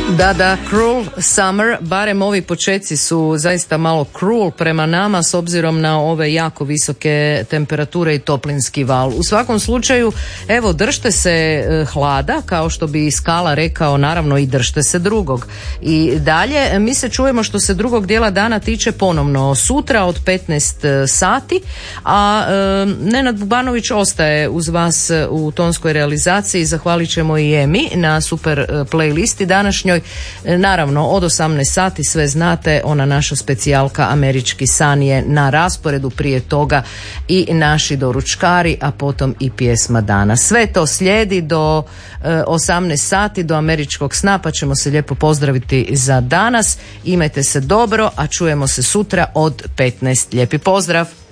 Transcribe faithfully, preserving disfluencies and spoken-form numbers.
Da, da, Cruel Summer, barem ovi počeci su zaista malo cruel prema nama s obzirom na ove jako visoke temperature i toplinski val. U svakom slučaju, evo, držte se e, hlada, kao što bi Skala rekao, naravno i držte se drugog. I dalje, mi se čujemo što se drugog dijela dana tiče ponovno sutra od petnaest sati, a e, Nenad Bubanović ostaje uz vas u tonskoj realizaciji. Zahvalit ćemo i Emi na super playlisti današnjoj. Naravno, od osamnaest sati sve znate, ona naša specijalka Američki san je na rasporedu, prije toga i naši doručkari, a potom i pjesma dana. Sve to slijedi do e, osamnaest sati, do Američkog sna, pa ćemo se lijepo pozdraviti za danas. Imajte se dobro, a čujemo se sutra od petnaest. Lijepi pozdrav!